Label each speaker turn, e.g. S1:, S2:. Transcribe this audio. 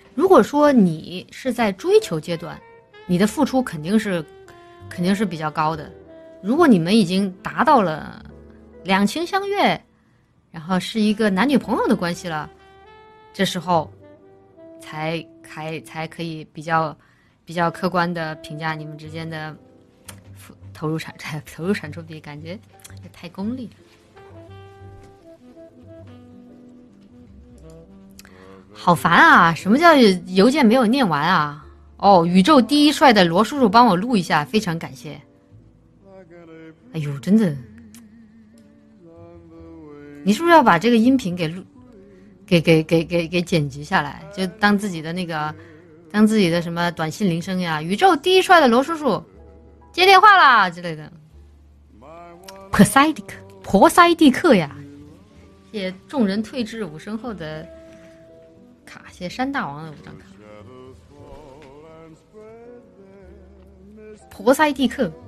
S1: 如果说你是在追求阶段，你的付出肯定是比较高的。如果你们已经达到了两情相悦，然后是一个男女朋友的关系了，这时候才可以比较客观的评价你们之间的投入产出比，感觉也太功利了。好烦啊！什么叫邮件没有念完啊？哦，宇宙第一帅的罗叔叔帮我录一下，非常感谢。哎呦，真的，你是不是要把这个音频给录，给剪辑下来，就当自己的什么短信铃声呀？宇宙第一帅的罗叔叔接电话啦之类的。婆塞蒂克呀！谢谢众人退至5声后的卡，谢谢山大王的5张卡。婆塞蒂克。